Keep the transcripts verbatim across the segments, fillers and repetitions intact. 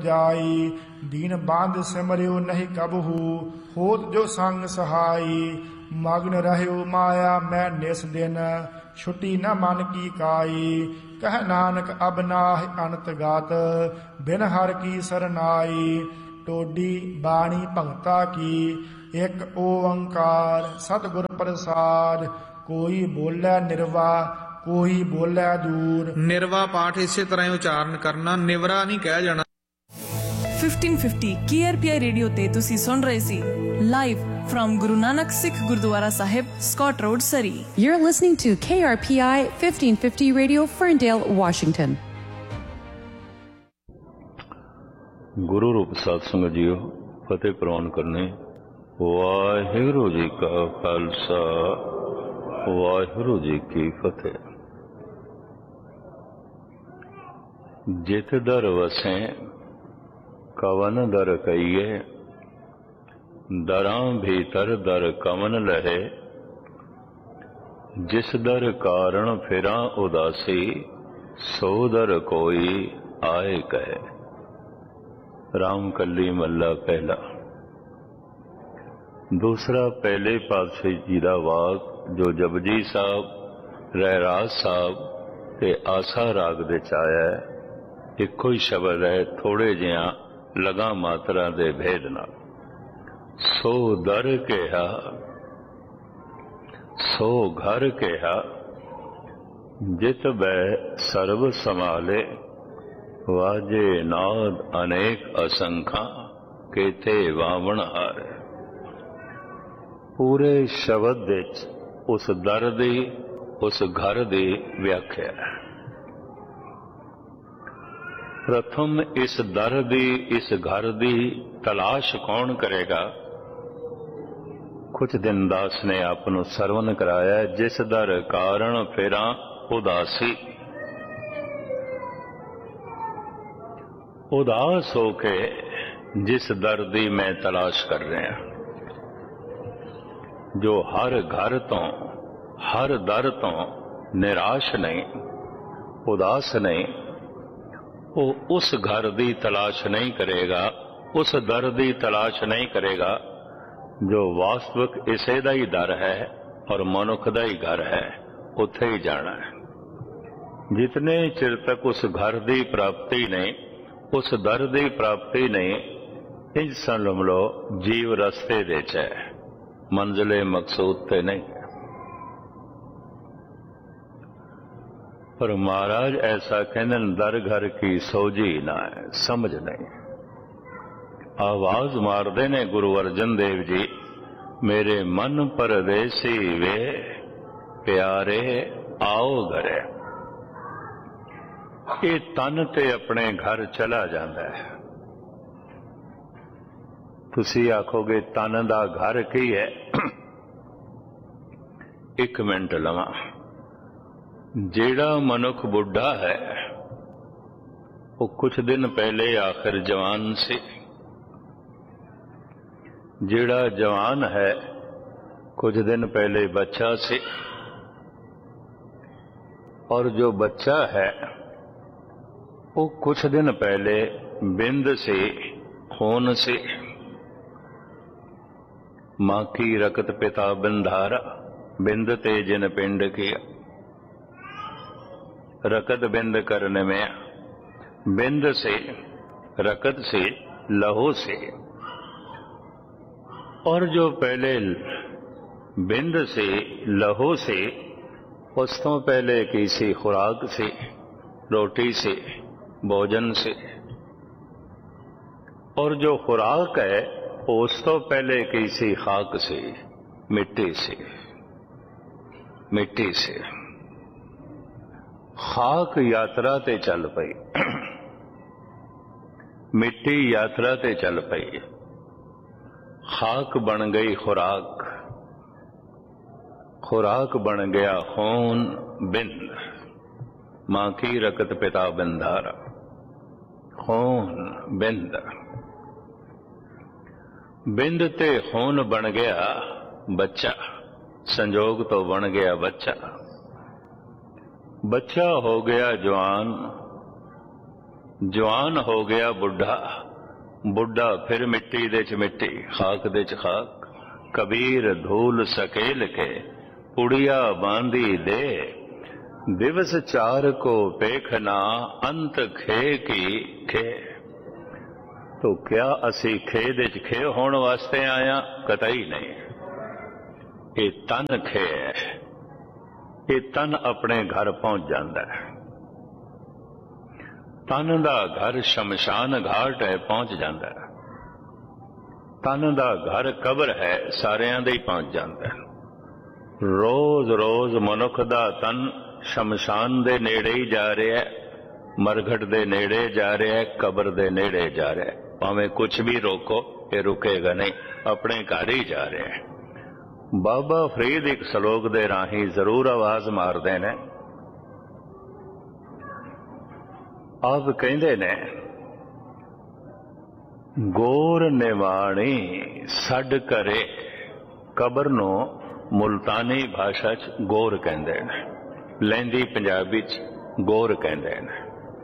जाई। दीन बांध सिमरियो नहीं कबहू, होत जो संग सहाई। मग्न रहो माया मैं निस दिन, छुट्टी न मन की काई। कह नानक अब नाहि अनत गात, बिन हर की सरनाई। टोडी बाणी भगता की, एक ओंकार सतगुर प्रसाद। कोई बोले निर्वा, कोई बोले दूर। ਨਿਰਵਾ ਪਾਠ ਇਸੇ ਤਰ੍ਹਾਂ ਹੀ ਉਚਾਰਨ ਕਰਨਾ, ਨਿਵਰਾ ਨਹੀਂ ਕਹਿ ਜਾਣਾ। Fifteen fifty K R P ਆਈ ਰੇਡੀਓ ਤੇ ਤੁਸੀਂ ਸੁਣ ਰਹੇ ਸੀ live from Guru Nanak Sikh Gurdwara Sahib, Scott Road, Surrey. You're listening to K R P I fifteen fifty Radio, Ferndale, Washington. ਗੁਰੂ ਰੂਪ ਸਾਧ ਸੰਗਤ ਜੀਓ, ਫਤਿਹ ਪ੍ਰਵਾਨ ਕਰਨੇ। ਵਾਹਿਗੁਰੂ ਜੀ ਕਾ ਖਾਲਸਾ, ਵਾਹਿਗੁਰੂ ਜੀ ਕੀ ਫਤਿਹ। ਜਿਤ ਦਰ ਵਸੈ ਕਵਨ ਦਰ ਕਈਏ, ਦਰਾਂ ਭੀਤਰ ਦਰ ਕਵਨ ਲਹੇ। ਜਿਸ ਦਰ ਕਾਰਣ ਫਿਰਾਂ ਉਦਾਸੀ, ਸੋ ਦਰ ਕੋਈ ਆਏ ਕਹੇ। ਰਾਮ ਕੱਲੀ ਮੱਲਾ ਪਹਿਲਾ। ਦੂਸਰਾ ਪਹਿਲੇ ਪਾਤਸ਼ਾਹੀ ਜੀ ਦਾ ਵਾਕ ਜੋ ਜਪਜੀ ਸਾਹਿਬ, ਰਹਿਰਾਸ ਸਾਹਿਬ ਤੇ ਆਸਾ ਰਾਗ ਦੇ ਚ ਆਇਆ ਹੈ। ਇੱਕੋ ਹੀ ਸ਼ਬਦ ਹੈ, ਥੋੜੇ ਜਿਹਾ ਲਗਾ ਮਾਤਰਾ ਦੇ ਭੇਦ ਨਾਲ। ਸੋ ਦਰ ਕਿਹਾ, ਸੋ ਘਰ ਕਿਹਾ, ਜਿਤ ਬੈ ਸਰਬ ਸੰਭਾਲੇ। ਵਾਜੇ ਨਾਦ ਅਨੇਕ ਅਸੰਖਾ, ਕੇਤੇ ਵਾਵਣ ਹਾਰੇ। ਪੂਰੇ ਸ਼ਬਦ ਵਿੱਚ ਉਸ ਦਰ ਦੀ, ਉਸ ਘਰ ਦੀ ਵਿਆਖਿਆ ਹੈ। ਪ੍ਰਥਮ ਇਸ ਦਰ ਦੀ, ਇਸ ਘਰ ਦੀ ਤਲਾਸ਼ ਕੌਣ ਕਰੇਗਾ? ਕੁਝ ਦਿਨ ਦਾਸ ਨੇ ਆਪ ਨੂੰ ਸਰਵਨ ਕਰਾਇਆ। ਜਿਸ ਦਰ ਕਾਰਨ ਫਿਰਾਂ ਉਦਾਸੀ। ਉਦਾਸ ਹੋ ਕੇ ਜਿਸ ਦਰ ਦੀ ਮੈਂ ਤਲਾਸ਼ ਕਰ ਰਿਹਾ, ਜੋ ਹਰ ਘਰ ਤੋਂ, ਹਰ ਦਰ ਤੋਂ ਨਿਰਾਸ਼ ਨਹੀਂ, ਉਦਾਸ ਨਹੀਂ, ਉਹ ਉਸ ਘਰ ਦੀ ਤਲਾਸ਼ ਨਹੀਂ ਕਰੇਗਾ, ਉਸ ਦਰ ਦੀ ਤਲਾਸ਼ ਨਹੀਂ ਕਰੇਗਾ ਜੋ ਵਾਸਤਵਿਕ ਇਸੇ ਦਾ ਹੀ ਦਰ ਹੈ ਔਰ ਮਨੁੱਖ ਦਾ ਹੀ ਘਰ ਹੈ। ਉੱਥੇ ਹੀ ਜਾਣਾ ਹੈ। ਜਿਤਨੇ ਚਿਰ ਤੱਕ ਉਸ ਘਰ ਦੀ ਪ੍ਰਾਪਤੀ ਨਹੀਂ, ਉਸ ਦਰ ਦੀ ਪ੍ਰਾਪਤੀ ਨਹੀਂ, ਇੰਜ ਸਮਝ ਲਓ ਜੀਵ ਰਸਤੇ ਦੇ ਚ ਹੈ, ਮੰਜ਼ਿਲੇ ਮਕਸੂਦ ਤੇ ਨਹੀਂ। ਪਰ ਮਹਾਰਾਜ ਐਸਾ ਕਹਿੰਦੇ ਨੇ, ਦਰ ਘਰ ਕੀ ਸੋਝੀ ਨਾ ਹੈ, ਸਮਝ ਨਹੀਂ। ਆਵਾਜ਼ ਮਾਰਦੇ ਨੇ ਗੁਰੂ ਅਰਜਨ ਦੇਵ ਜੀ, ਮੇਰੇ ਮਨ ਪਰਦੇਸੀ ਵੇ, ਪਿਆਰੇ ਆਓ ਘਰੇ। ਇਹ ਤਨ ਤੇ ਆਪਣੇ ਘਰ ਚਲਾ ਜਾਂਦਾ ਹੈ। ਤੁਸੀਂ ਆਖੋਗੇ ਤਨ ਦਾ ਘਰ ਕੀ ਹੈ? ਇੱਕ ਮਿੰਟ ਲਵਾਂ। ਜਿਹੜਾ ਮਨੁੱਖ ਬੁੱਢਾ ਹੈ ਉਹ ਕੁਝ ਦਿਨ ਪਹਿਲੇ ਆਖਿਰ ਜਵਾਨ ਸੀ। ਜਿਹੜਾ ਜਵਾਨ ਹੈ ਕੁਝ ਦਿਨ ਪਹਿਲੇ ਬੱਚਾ ਸੀ, ਔਰ ਜੋ ਬੱਚਾ ਹੈ ਉਹ ਕੁछ दिन पहले बिंद से खून से। माँ की रकत पिता बंधारा, बिंद ते जिन पिंड किया। रकत बिंद करने में, बिंद से, रकत से, लहू से। और जो पहले बिंद से, लहू से, उस तो पहले किसी खुराक से, रोटी से, भोजन से। और जो खुराक है उस तो पहले किसी खाक से, मिट्टी से, मिट्टी से। खाक यात्रा ते चल पई, मिट्टी यात्रा ते चल पई, खाक बन गई खुराक, खुराक बन गया खून बिंद। मां की रकत पिता बंधारा, खून बिंद। बिंद ते खून बन गया बच्चा, संजोग तो बन गया बच्चा। बच्चा हो गया जवान, जवान हो गया बुढ़ा, बुढ़ा फिर मिट्टी दे च मिट्टी, खाक दे च खाक। कबीर धूल सकेल के पुड़िया बांधी दे, दिवस चार को पेखना अंत खे की खे। तो क्या असी खे दे च खे होने वास्ते आया? कतई नहीं। ये तन खे है, ये तन अपने घर पहुंच जाता है। तन दा घर शमशान घाट है, पहुंच जाता है। तन दा घर कबर है, सारियां दे ही पहुंच जाता है। रोज रोज मनुख दा तन शमशान दे नेड़े ही जा रहा है, मरघट दे नेड़े जा रहा है, कबर दे नेड़े जा रहा है। भावें कुछ भी रोको, ये रुकेगा नहीं, अपने घर ही जा रहे हैं। बाबा फरीद एक सलोक दे राही जरूर आवाज मारते ने। आप कहते ने, गोर निवाणी सड करे। कबर नो मुल्तानी भाषा च गोर कहते हैं, लैंदी पंजाबी च गोर कहते हैं,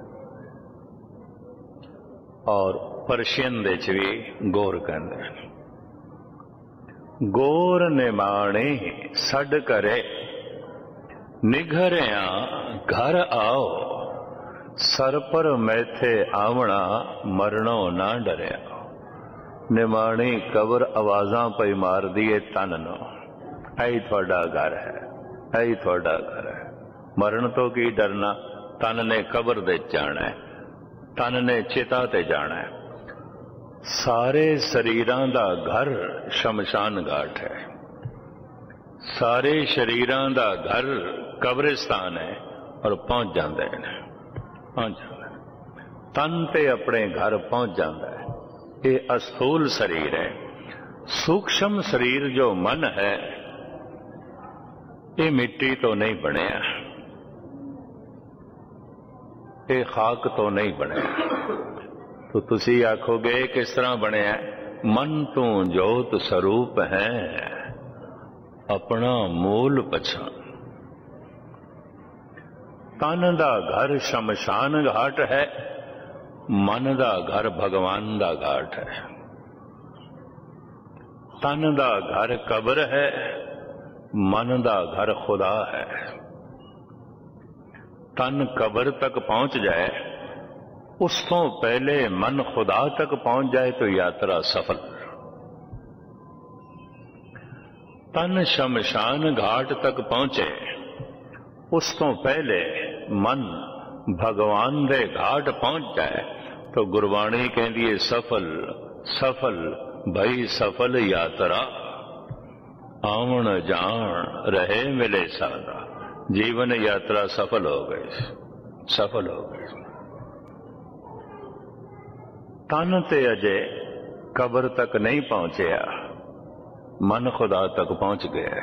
और पर्शियन दे च भी गोर कहते हैं। गोर निवाणी सड करे, निघरिया घर आओ, सर पर मैथे आवना मरणों ना डरिया। निमाणी कबर आवाजा पई मार दिए तन नो, ऐ थोड़ा घर है, ऐ थोड़ा घर है। मरण तो की डरना, तन ने कबर दे जाना है, तन ने चिता ते जाना है। सारे शरीरां दा घर शमशान घाट है, सारे शरीरां दा घर कब्रिस्तान है, और पहुंच जाते हैं, पहुंच जाता है। तन ते अपने घर पहुंच जाता है। ये अस्थूल शरीर है। सूक्ष्म शरीर जो मन है, ये मिट्टी तो नहीं बनया, ये खाक तो नहीं बनया। तो तुसी आखोगे किस तरह बनया? मन तू जोत स्वरूप है, अपना मूल पछान। तन दा घर शमशान घाट है, मन दा घर भगवान दा घाट है। तन दा घर कब्र है, मन दा घर खुदा है। तन कब्र तक पहुंच जाए, उस तो पहले मन खुदा तक पहुंच जाए तो यात्रा सफल। तन शमशान घाट तक पहुंचे, उस तो पहले मन भगवान दे घाट पहुंच जाए तो गुरबाणी कहती है, सफल सफल भई सफल यात्रा, आवन जान रहे मिले सारा। जीवन यात्रा सफल हो गई, सफल हो गई। तन ते अजय कब्र तक नहीं पहुंचया, मन खुदा तक पहुंच गया।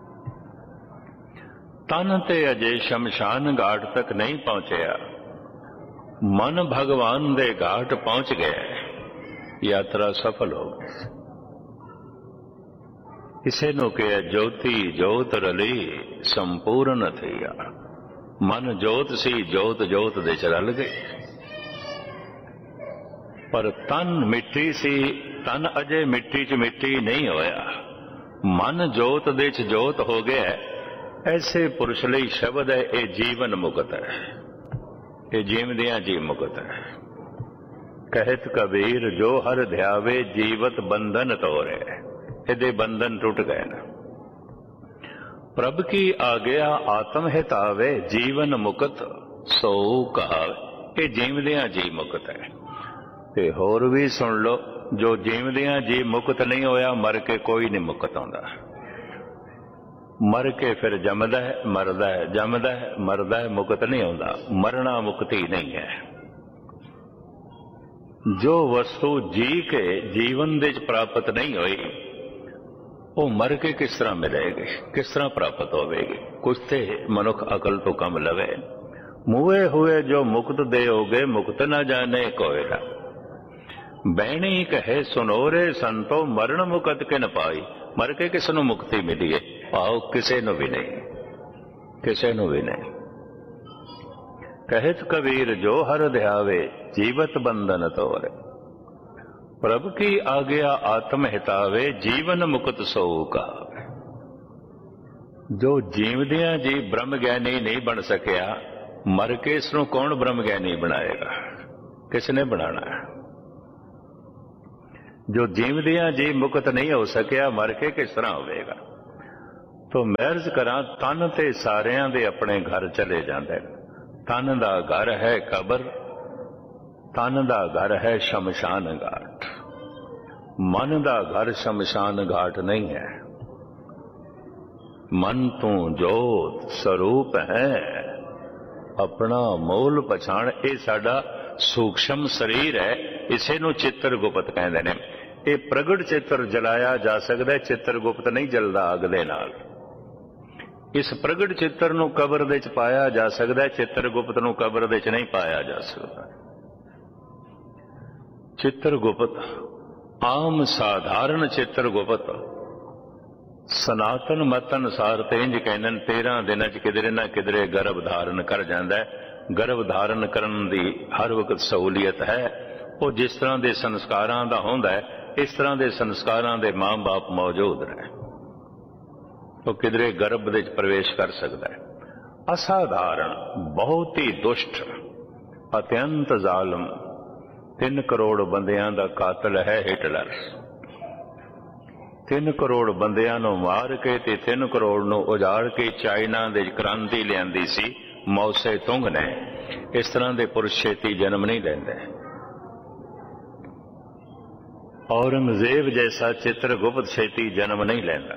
तन ते अजय शमशान घाट तक नहीं पहुंचया, मन भगवान दे घाट पहुंच गया, यात्रा सफल हो गई। इसे नु कह ज्योति जोत रली संपूर्ण थिया। मन जोत सी, जोत जोत दे च रल गई। पर तन मिट्टी सी, तन अजे मिट्टी च मिट्टी नहीं होया, मन जोत दे च जोत हो गया। ऐसे पुरुष लई शब्द है, ये जीवन मुक्त है, ये जीवदियां जी मुक्त है। कहत कबीर जो हर ध्यावे जीवत बंधन तोरे, यदे बंधन टूट गए न। प्रभ की आज्ञा आत्म हितावे, जीवन मुक्त सो कहावे। ये जीवदियां जी मुक्त है। ते होर भी सुन लो, जो जीवदियां जी मुक्त नहीं होया, मर के कोई नहीं मुक्त आंदा। मर के फिर जमदा है, मरदा है, जमदा है, मरदा है, मुक्त नहीं होता। मरना मुक्ति नहीं है। जो वस्तु जी के जीवन दे प्राप्त नहीं हुई, वो मर के किस तरह मिलेगी, किस तरह प्राप्त होगी? कुछ ते मनुख अकल तो कम लवे। मुए हुए जो मुक्त दे होगे, मुक्त न जाने कोई ना। बैणी कहे सुनोरे संतो, मरण मुकत के न पाई। मर के किस नू मुक्ति मिली है? आओ किसे नु भी नहीं, किसे नु भी नहीं। ਕਹਿਤ ਕਬੀਰ ਜੋ ਹਰ ਧਿਆਵੇ ਜੀਵਤ ਬੰਧਨ ਤੋਰੇ। ਪ੍ਰਭ ਕੀ ਆਗਿਆ ਆਤਮ ਹਿਤਾਵੇ ਜੀਵਨ ਮੁਕਤ ਸੋਊ ਕਾਵੇ। ਜੋ ਜੀਵਦਿਆਂ ਜੀ ਬ੍ਰਹਮ ਗਿਆਨੀ ਨਹੀਂ ਬਣ ਸਕਿਆ, ਮਰ ਕੇ ਇਸ ਨੂੰ ਕੌਣ ਬ੍ਰਹਮ ਗਿਆਨੀ ਬਣਾਏਗਾ? ਕਿਸ ਨੇ ਬਣਾਣਾ ਹੈ? ਜੋ ਜੀਵਦਿਆਂ ਜੀ ਮੁਕਤ ਨਹੀਂ ਹੋ ਸਕਿਆ, ਮਰ ਕੇ ਕਿਸ ਤਰ੍ਹਾਂ ਹੋਵੇਗਾ? ਤੋ ਮਹਿਰਜ ਕਰਾਂ, ਤਨ ਤੇ ਸਾਰਿਆਂ ਦੇ ਆਪਣੇ ਘਰ ਚਲੇ ਜਾਂਦੇ। ਤਨ ਦਾ ਘਰ ਹੈ ਕਬਰ, ਤਨ ਦਾ ਘਰ ਹੈ ਸ਼ਮਸ਼ਾਨ ਘਾਟ। ਮਨ ਦਾ ਘਰ ਸ਼ਮਸ਼ਾਨ ਘਾਟ ਨਹੀਂ ਹੈ। ਮਨ ਤੂੰ ਜੋਤ ਸਰੂਪ ਹੈ, ਆਪਣਾ ਮੂਲ ਪਛਾਣ। ਇਹ ਸਾਡਾ ਸੂਖਸ਼ਮ ਸਰੀਰ ਹੈ, ਇਸੇ ਨੂੰ ਚਿੱਤਰਗੁਪਤ ਕਹਿੰਦੇ ਨੇ। ਇਹ ਪ੍ਰਗਟ ਚਿੱਤਰ ਜਲਾਇਆ ਜਾ ਸਕਦਾ, ਚਿੱਤਰਗੁਪਤ ਨਹੀਂ ਜਲਦਾ ਅੱਗ ਦੇ ਨਾਲ। ਇਸ ਪ੍ਰਗਟ ਚਿੱਤਰ ਨੂੰ ਕਬਰ ਦੇ ਚ ਪਾਇਆ ਜਾ ਸਕਦਾ, ਚਿੱਤਰਗੁਪਤ ਨੂੰ ਕਬਰ ਦੇ ਚ ਨਹੀਂ ਪਾਇਆ ਜਾ ਸਕਦਾ। ਚਿੱਤਰਗੁਪਤ ਆਮ ਸਾਧਾਰਨ ਚਿੱਤਰਗੁਪਤ ਸਨਾਤਨ ਮਤ ਅਨੁਸਾਰ ਤੇ ਇੰਜ ਕਹਿੰਦੇ ਨੇ, ਤੇਰਾਂ ਦਿਨਾਂ ਚ ਕਿਧਰੇ ਨਾ ਕਿਧਰੇ ਗਰਭ ਧਾਰਨ ਕਰ ਜਾਂਦਾ ਹੈ। ਗਰਭ ਧਾਰਨ ਕਰਨ ਦੀ ਹਰ ਵਕਤ ਸਹੂਲੀਅਤ ਹੈ। ਉਹ ਜਿਸ ਤਰ੍ਹਾਂ ਦੇ ਸੰਸਕਾਰਾਂ ਦਾ ਹੁੰਦਾ ਹੈ, ਇਸ ਤਰ੍ਹਾਂ ਦੇ ਸੰਸਕਾਰਾਂ ਦੇ ਮਾਂ ਬਾਪ ਮੌਜੂਦ ਨੇ। ਉਹ ਕਿਧਰੇ ਗਰਭ ਦੇ ਵਿੱਚ ਪ੍ਰਵੇਸ਼ ਕਰ ਸਕਦਾ ਹੈ। ਅਸਾਧਾਰਨ, ਬਹੁਤ ਹੀ ਦੁਸ਼ਟ, ਅਤਿਅੰਤ ਜ਼ਾਲਮ, ਤਿੰਨ ਕਰੋੜ ਬੰਦਿਆਂ ਦਾ ਕਾਤਲ ਹੈ ਹਿਟਲਰ। ਤਿੰਨ ਕਰੋੜ ਬੰਦਿਆਂ ਨੂੰ ਮਾਰ ਕੇ ਤੇ ਤਿੰਨ ਕਰੋੜ ਨੂੰ ਉਜਾੜ ਕੇ ਚਾਈਨਾ ਦੇ ਕ੍ਰਾਂਤੀ ਲਿਆਂਦੀ ਸੀ ਮੌਸੇ ਤੁੰਗ ਨੇ। ਇਸ ਤਰ੍ਹਾਂ ਦੇ ਪੁਰਸ਼ ਛੇਤੀ ਜਨਮ ਨਹੀਂ ਲੈਂਦੇ। ਔਰੰਗਜ਼ੇਬ ਜੈਸਾ ਚਿੱਤਰਗੁਪਤ ਛੇਤੀ ਜਨਮ ਨਹੀਂ ਲੈਂਦਾ।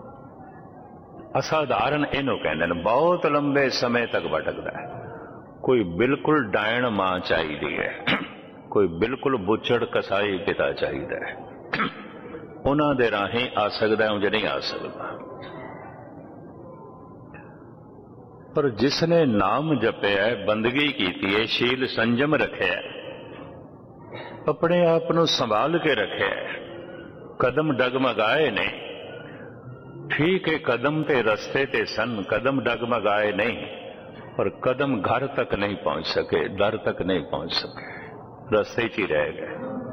ਅਸਾਧਾਰਨ ਇਹਨੂੰ ਕਹਿੰਦੇ ਨੇ। ਬਹੁਤ ਲੰਬੇ ਸਮੇਂ ਤੱਕ ਭਟਕਦਾ ਹੈ। ਕੋਈ ਬਿਲਕੁਲ ਡਾਇਣ ਮਾਂ ਚਾਹੀਦੀ ਹੈ, ਕੋਈ ਬਿਲਕੁਲ ਬੁੱਚੜ ਕਸਾਈ ਪਿਤਾ ਚਾਹੀਦਾ ਹੈ। ਉਹਨਾਂ ਦੇ ਰਾਹੀਂ ਆ ਸਕਦਾ, ਉਂਝ ਨਹੀਂ ਆ ਸਕਦਾ। ਪਰ ਜਿਸ ਨੇ ਨਾਮ ਜਪਿਆ, ਬੰਦਗੀ ਕੀਤੀ ਹੈ, ਸ਼ੀਲ ਸੰਜਮ ਰੱਖਿਆ, ਆਪਣੇ ਆਪ ਨੂੰ ਸੰਭਾਲ ਕੇ ਰੱਖਿਆ, ਕਦਮ ਡਗਮਗਾਏ ਨੇ। ਠੀਕ ਹੈ, ਕਦਮ ਤੇ ਰਸਤੇ ਤੇ ਸਨ, ਕਦਮ ਡਗਮਗਾਏ ਨਹੀਂ, ਪਰ ਕਦਮ ਘਰ ਤੱਕ ਨਹੀਂ ਪਹੁੰਚ ਸਕੇ, ਦਰ ਤੱਕ ਨਹੀਂ ਪਹੁੰਚ ਸਕੇ, ਰਸਤੇ 'ਚ ਹੀ ਰਹਿ ਗਏ।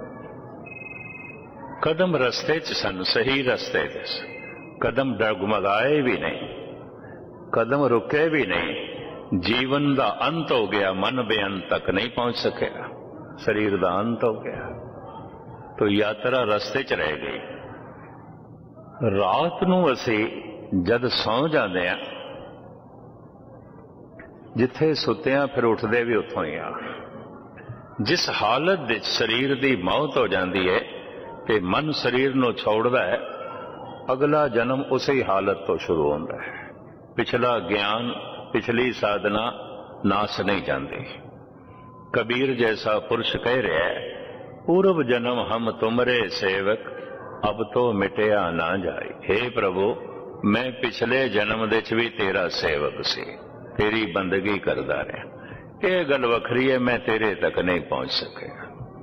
ਕਦਮ ਰਸਤੇ 'ਚ ਸਨ, ਸਹੀ ਰਸਤੇ 'ਤੇ ਸਨ, ਕਦਮ ਡਗਮਗਾਏ ਵੀ ਨਹੀਂ, ਕਦਮ ਰੁਕੇ ਵੀ ਨਹੀਂ। ਜੀਵਨ ਦਾ ਅੰਤ ਹੋ ਗਿਆ, ਮਨ ਬੇਅੰਤ ਤੱਕ ਨਹੀਂ ਪਹੁੰਚ ਸਕਿਆ, ਸਰੀਰ ਦਾ ਅੰਤ ਹੋ ਗਿਆ, ਤੋ ਯਾਤਰਾ ਰਸਤੇ 'ਚ ਰਹਿ ਗਈ। ਰਾਤ ਨੂੰ ਅਸੀਂ ਜਦ ਸੌਂ ਜਾਂਦੇ ਆ, ਜਿੱਥੇ ਸੁੱਤਿਆਂ ਫਿਰ ਉੱਠਦੇ ਵੀ ਉੱਥੋਂ ਹੀ ਆ। ਜਿਸ ਹਾਲਤ ਵਿੱਚ ਸਰੀਰ ਦੀ ਮੌਤ ਹੋ ਜਾਂਦੀ ਹੈ ਤੇ ਮਨ ਸਰੀਰ ਨੂੰ ਛੋੜਦਾ ਹੈ, ਅਗਲਾ ਜਨਮ ਉਸੇ ਹਾਲਤ ਤੋਂ ਸ਼ੁਰੂ ਹੁੰਦਾ ਹੈ। ਪਿਛਲਾ ਗਿਆਨ, ਪਿਛਲੀ ਸਾਧਨਾ ਨਾਸ ਨਹੀਂ ਜਾਂਦੀ। ਕਬੀਰ ਜੈਸਾ ਪੁਰਸ਼ ਕਹਿ ਰਿਹਾ ਹੈ, ਪੂਰਵ ਜਨਮ ਹਮ ਤੁਮਰੇ ਸੇਵਕ, ਅਬ ਤੋ ਮਿਟਿਆ ਨਾ ਜਾਏ। हे ਪ੍ਰਭੂ, ਮੈਂ ਪਿਛਲੇ ਜਨਮ ਦੇ ਚ ਵੀ ਤੇਰਾ ਸੇਵਕ ਸੀ, ਤੇਰੀ ਬੰਦਗੀ ਕਰਦਾ ਰਿਹਾ। ਇਹ ਗੱਲ ਵੱਖਰੀ ਹੈ, ਮੈਂ ਤੇਰੇ ਤੱਕ ਨਹੀਂ ਪਹੁੰਚ ਸਕਿਆ।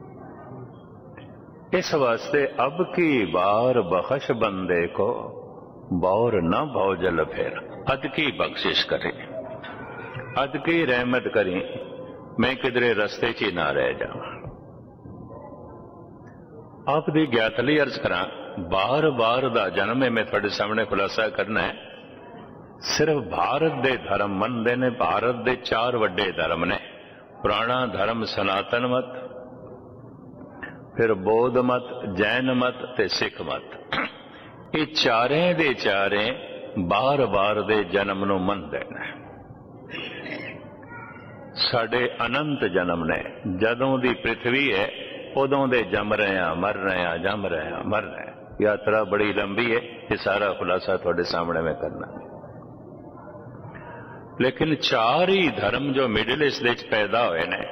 ਇਸ ਵਾਸਤੇ ਅਬ ਕੀ ਬਾਰ ਬਖਸ਼ ਬੰਦੇ ਕੋ, ਬੌਰ ਨਾ ਭਉ ਜਲ ਫੇਰ। ਅਦ ਕੀ ਬਖਸ਼ਿਸ਼ ਕਰੇ, ਅਦ ਕੀ ਰਹਿਮਤ ਕਰੀ, ਮੈਂ ਕਿਧਰੇ ਰਸਤੇ 'ਚ ਹੀ ਨਾ ਰਹਿ ਜਾਵਾਂ। ਆਪ ਦੀ ਗਿਆਤ ਲਈ ਅਰਜ਼ ਕਰਾਂ, ਬਾਰ ਬਾਰ ਦਾ ਜਨਮ ਹੈ। ਮੈਂ ਤੁਹਾਡੇ ਸਾਹਮਣੇ ਖੁਲਾਸਾ ਕਰਨਾ ਹੈ। ਸਿਰਫ ਭਾਰਤ ਦੇ ਧਰਮ ਮੰਨਦੇ ਨੇ। ਭਾਰਤ ਦੇ ਚਾਰ ਵੱਡੇ ਧਰਮ ਨੇ, ਪੁਰਾਣਾ ਧਰਮ ਸਨਾਤਨ ਮਤ, ਫਿਰ ਬੌਧ ਮਤ, ਜੈਨ ਮਤ ਤੇ ਸਿੱਖ ਮਤ। ਇਹ ਚਾਰੇ ਦੇ ਚਾਰੇ ਬਾਰ ਬਾਰ ਦੇ ਜਨਮ ਨੂੰ ਮੰਨਦੇ ਨੇ। ਸਾਡੇ ਅਨੰਤ ਜਨਮ ਨੇ। ਜਦੋਂ ਦੀ ਪ੍ਰਿਥਵੀ ਹੈ ਉਦੋਂ ਦੇ ਜੰਮ ਰਹੇ ਹਾਂ, ਮਰ ਰਹੇ ਹਾਂ, ਜੰਮ ਰਹੇ ਹਾਂ, ਮਰ ਰਹੇ ਹਾਂ। ਯਾਤਰਾ ਬੜੀ ਲੰਬੀ ਹੈ, ਇਹ ਸਾਰਾ ਖੁਲਾਸਾ ਤੁਹਾਡੇ ਸਾਹਮਣੇ ਮੈਂ ਕਰਨਾ। ਲੇਕਿਨ ਚਾਰ ਹੀ ਧਰਮ ਜੋ ਮਿਡਲ ਈਸਟ ਦੇ ਵਿੱਚ ਪੈਦਾ ਹੋਏ ਨੇ,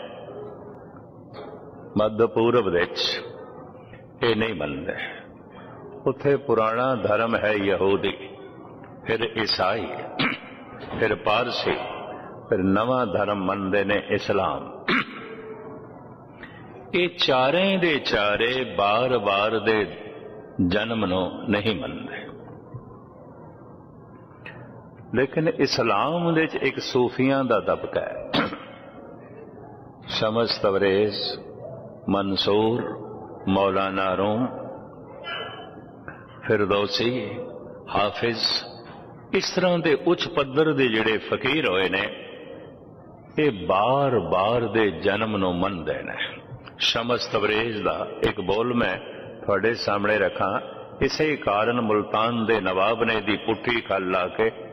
ਮੱਧ ਪੂਰਬ ਦੇ ਵਿੱਚ, ਇਹ ਨਹੀਂ ਮੰਨਦੇ। ਉੱਥੇ ਪੁਰਾਣਾ ਧਰਮ ਹੈ ਯਹੂਦੀ, ਫਿਰ ਈਸਾਈ, ਫਿਰ ਪਾਰਸੀ, ਫਿਰ ਨਵਾਂ ਧਰਮ ਮੰਨਦੇ ਨੇ ਇਸਲਾਮ। ਇਹ ਚਾਰੇ ਦੇ ਚਾਰੇ ਬਾਰ ਬਾਰ ਦੇ ਜਨਮ ਨੂੰ ਨਹੀਂ ਮੰਨਦੇ। ਲੇਕਿਨ ਇਸਲਾਮ ਦੇ ਵਿੱਚ ਇੱਕ ਸੂਫੀਆਂ ਦਾ ਤਬਕਾ ਹੈ। शमस तबरेज, मंसूर, मौलाना रूम, फिरदौसी, हाफिज, इस तरह के उच्च पद्धर के जिहड़े फकीर होए ने, ये बार बार दे जन्म नूं मनदे ने। शमस तबरेज दा एक बोल मैं तुहाडे सामने रखा। इसे कारण मुल्तान दे नवाब ने दी पुट्ठी खल ला के